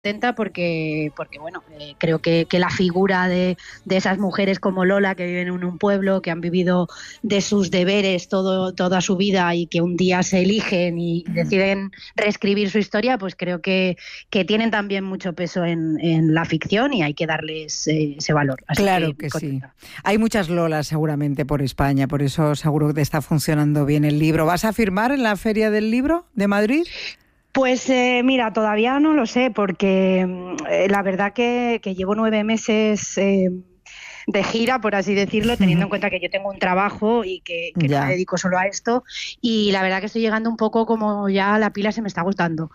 contenta porque bueno, creo que la figura de esas mujeres como Lola, que viven en un pueblo, que han vivido de sus deberes toda su vida y que un día se eligen y deciden reescribir su historia, pues creo que tienen también mucho peso en la ficción y hay que darles ese valor. Así claro que sí. Hay muchas Lolas seguramente por España, por eso seguro que te está funcionando bien el libro. ¿Vas a firmar en la Feria del Libro de Madrid? Pues mira, todavía no lo sé, porque la verdad que llevo 9 meses de gira, por así decirlo, teniendo en cuenta que yo tengo un trabajo y que no me dedico solo a esto, y la verdad que estoy llegando un poco como ya la pila se me está agotando.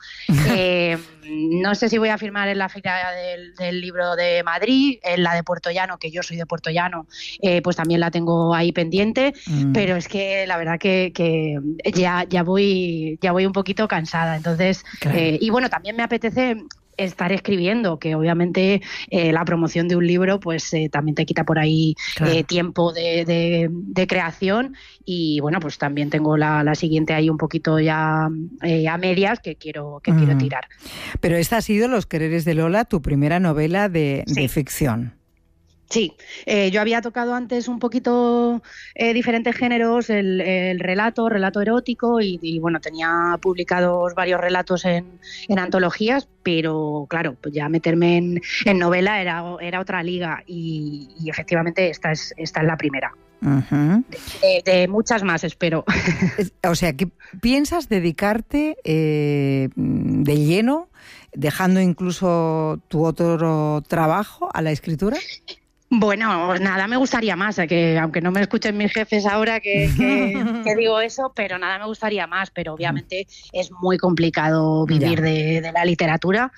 No sé si voy a firmar en la Feria del Libro de Madrid, en la de Puerto Llano, que yo soy de Puerto Llano, pues también la tengo ahí pendiente, pero es que la verdad que ya voy un poquito cansada, entonces, claro. Y bueno, también me apetece estar escribiendo, que obviamente la promoción de un libro pues también te quita por ahí claro. Tiempo de creación, y bueno, pues también tengo la siguiente ahí un poquito ya a medias que quiero tirar. Pero esta ha sido Los quereres de Lola, tu primera novela de ficción. Sí, yo había tocado antes un poquito diferentes géneros, el relato erótico y bueno, tenía publicados varios relatos en antologías, pero claro, pues ya meterme en novela era otra liga y efectivamente esta es la primera. Uh-huh. De muchas más, espero. O sea, que piensas dedicarte de lleno, dejando incluso tu otro trabajo a la escritura. Bueno, nada me gustaría más, que aunque no me escuchen mis jefes ahora que digo eso, pero nada me gustaría más, pero obviamente es muy complicado vivir de la literatura,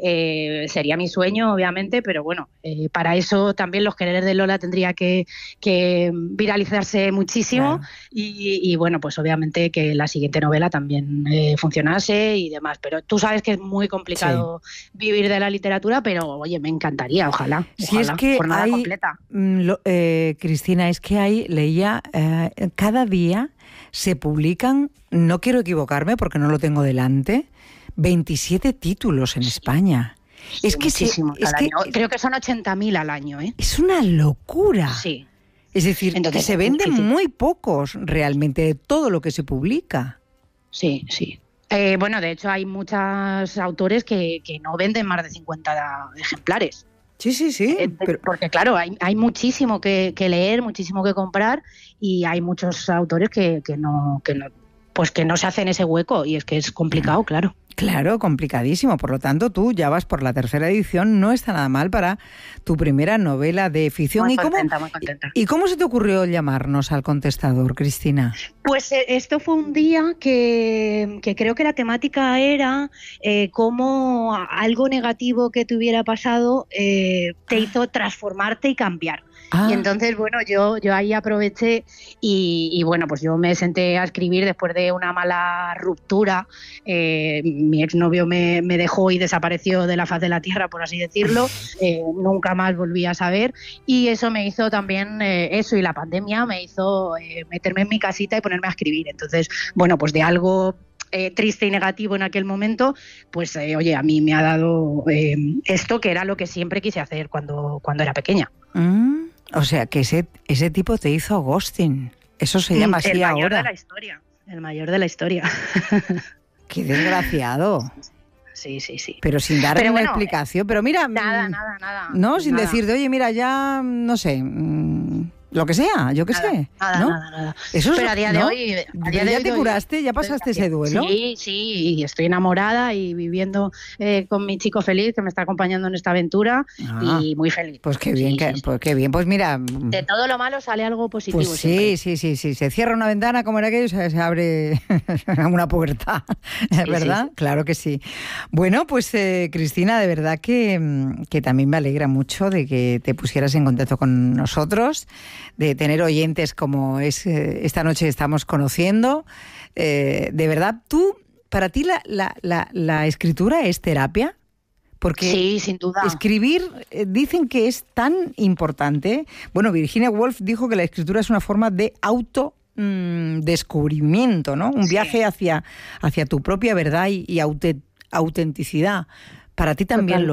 sería mi sueño obviamente, pero bueno, para eso también Los quereres de Lola tendría que viralizarse muchísimo, claro. y bueno, pues obviamente que la siguiente novela también funcionase y demás, pero tú sabes que es muy complicado vivir de la literatura, pero oye, me encantaría, ojalá. Si es que por nada hay... Cristina, es que leía, cada día se publican, no quiero equivocarme porque no lo tengo delante, 27 títulos en España. Sí, es que creo que son 80.000 al año, ¿eh? Es una locura. Sí. Es decir, entonces, que se venden muy pocos realmente de todo lo que se publica. Sí, sí. Bueno, de hecho hay muchos autores que no venden más de 50 ejemplares. Sí. Porque claro, hay muchísimo que leer, muchísimo que comprar, y hay muchos autores que no se hacen ese hueco, y es que es complicado, claro. Claro, complicadísimo. Por lo tanto, tú ya vas por la tercera edición, no está nada mal para tu primera novela de ficción. Muy contenta. ¿Y cómo se te ocurrió llamarnos al contestador, Cristina? Pues esto fue un día que creo que la temática era cómo algo negativo que te hubiera pasado te hizo transformarte y cambiar. Y entonces, bueno, yo ahí aproveché y bueno, pues yo me senté a escribir después de una mala ruptura. Mi exnovio me dejó y desapareció de la faz de la tierra, por así decirlo. Nunca más volví a saber, y eso me hizo también, eso y la pandemia me hizo meterme en mi casita y ponerme a escribir. Entonces, bueno, pues de algo triste y negativo en aquel momento, pues oye, a mí me ha dado esto, que era lo que siempre quise hacer cuando era pequeña. O sea, que ese tipo te hizo ghosting. Eso se llama así ahora. El mayor de la historia. Qué desgraciado. Sí. Pero sin darle una explicación. Pero mira... Nada. No, sin decirte, oye, mira, ya, no sé... Lo que sea, yo qué sé. Nada. Eso pero a día de hoy... ¿Ya te curaste? ¿Ya pasaste ese duelo? Sí, y estoy enamorada y viviendo con mi chico feliz, que me está acompañando en esta aventura, y muy feliz. Pues qué bien, pues mira... De todo lo malo sale algo positivo. Pues sí, se cierra una ventana como en aquello, se abre una puerta, ¿verdad? Sí. Claro que sí. Bueno, pues Cristina, de verdad que también me alegra mucho de que te pusieras en contacto con nosotros, de tener oyentes como esta noche estamos conociendo. De verdad, para ti la escritura es terapia, porque sí, sin duda. Escribir dicen que es tan importante. Bueno, Virginia Woolf dijo que la escritura es una forma de descubrimiento, ¿no? Un viaje hacia tu propia verdad y autenticidad. Para ti también